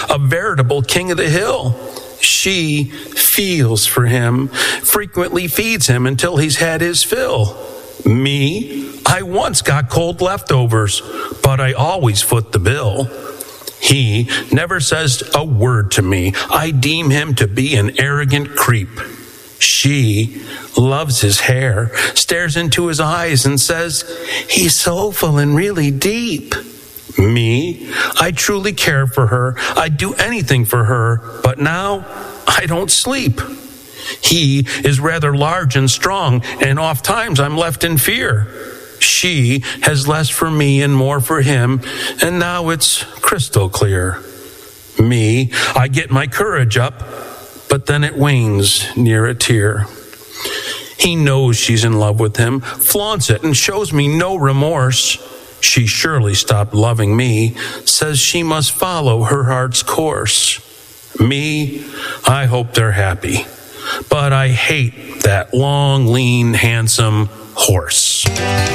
a veritable king of the hill. She feels for him, frequently feeds him until he's had his fill. Me, I once got cold leftovers, but I always foot the bill. He never says a word to me. I deem him to be an arrogant creep. She loves his hair, stares into his eyes and says, he's soulful and really deep. Me, I truly care for her. I'd do anything for her, but now I don't sleep. He is rather large and strong, and oft times I'm left in fear. She has less for me and more for him, and now it's crystal clear. Me, I get my courage up, but then it wanes near a tear. He knows she's in love with him, flaunts it, and shows me no remorse. She surely stopped loving me, says she must follow her heart's course. Me, I hope they're happy, but I hate that long, lean, handsome horse.